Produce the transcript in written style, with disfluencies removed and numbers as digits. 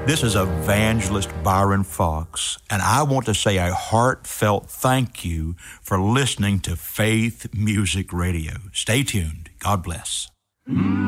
This is Evangelist Byron Fox, and I want to say a heartfelt thank you for listening to Faith Music Radio. Stay tuned. God bless.